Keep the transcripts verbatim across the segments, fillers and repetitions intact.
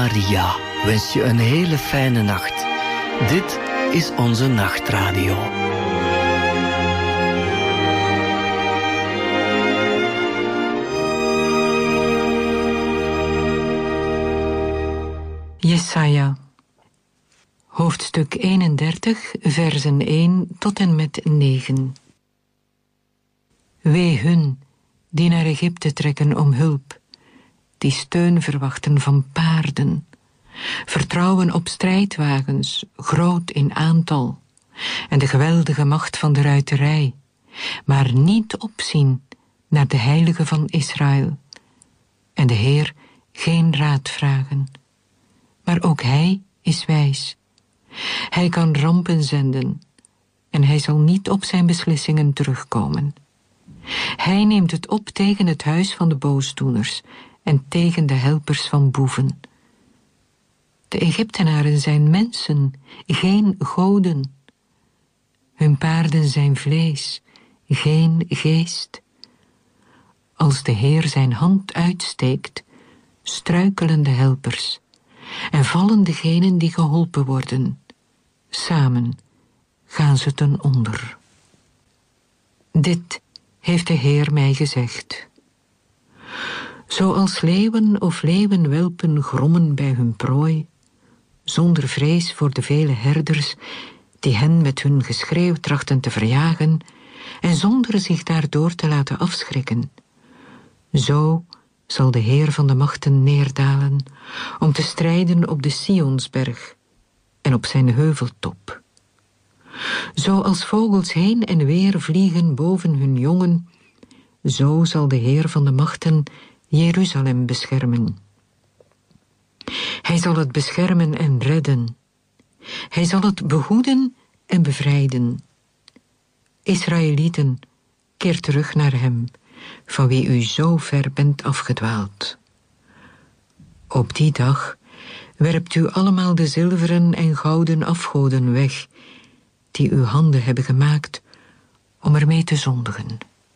Maria wens je een hele fijne nacht. Dit is onze nachtradio. Jesaja, hoofdstuk eenendertig, versen één tot en met negen. Wee hun die naar Egypte trekken om hulp, die steun verwachten van paarden, vertrouwen op strijdwagens, groot in aantal, en de geweldige macht van de ruiterij, maar niet opzien naar de Heilige van Israël, en de Heer geen raad vragen. Maar ook hij is wijs. Hij kan rampen zenden, en hij zal niet op zijn beslissingen terugkomen. Hij neemt het op tegen het huis van de boosdoeners en tegen de helpers van boeven. De Egyptenaren zijn mensen, geen goden. Hun paarden zijn vlees, geen geest. Als de Heer zijn hand uitsteekt, struikelen de helpers en vallen degenen die geholpen worden. Samen gaan ze ten onder. Dit heeft de Heer mij gezegd. Zoals leeuwen of leeuwenwelpen grommen bij hun prooi, zonder vrees voor de vele herders die hen met hun geschreeuw trachten te verjagen en zonder zich daardoor te laten afschrikken, zo zal de Heer van de machten neerdalen om te strijden op de Sionsberg en op zijn heuveltop. Zoals vogels heen en weer vliegen boven hun jongen, zo zal de Heer van de machten Jeruzalem beschermen. Hij zal het beschermen en redden. Hij zal het behoeden en bevrijden. Israëlieten, keer terug naar hem, van wie u zo ver bent afgedwaald. Op die dag werpt u allemaal de zilveren en gouden afgoden weg, die uw handen hebben gemaakt om ermee te zondigen.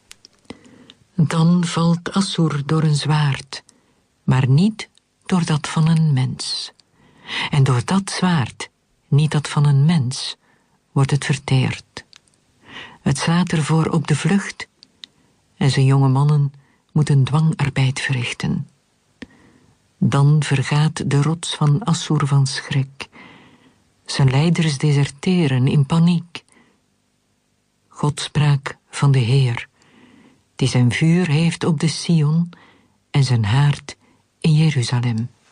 Dan valt Assur door een zwaard, maar niet door dat van een mens. En door dat zwaard, niet dat van een mens, wordt het verteerd. Het slaat ervoor op de vlucht, en zijn jonge mannen moeten dwangarbeid verrichten. Dan vergaat de rots van Assur van schrik. Zijn leiders deserteren in paniek. Godspraak van de Heer, die zijn vuur heeft op de Sion en zijn haard in Jeruzalem.